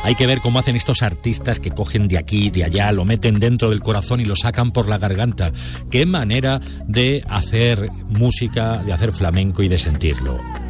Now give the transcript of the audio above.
Hay que ver cómo hacen estos artistas que cogen de aquí, de allá, lo meten dentro del corazón y lo sacan por la garganta. Qué manera de hacer música, de hacer flamenco y de sentirlo.